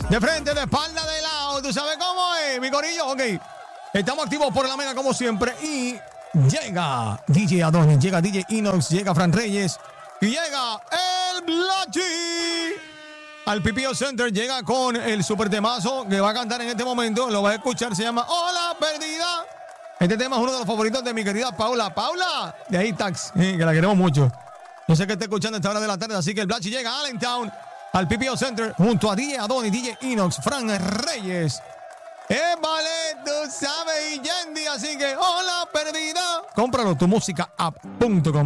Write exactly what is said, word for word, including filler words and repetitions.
De frente, de espalda, de lado. ¿Tú sabes cómo es, mi corillo? Ok. Estamos activos por la mega como siempre. Y llega D J Adonis, llega D J Inox, llega Fran Reyes. Y llega el Blachi. Al Pipio Center llega con el super temazo que va a cantar en este momento. Lo vas a escuchar, se llama Hola Perdida. Este tema es uno de los favoritos de mi querida Paula. Paula, de ahí Tax, eh, que la queremos mucho. No sé qué está escuchando a esta hora de la tarde, así que el Blachi llega a Allentown, al P P O Center, junto a D J Adonis, D J Inox, Fran Reyes. Eh, vale, tú sabes, y Yendi, así que hola perdida. Cómpralo, tu música app punto com.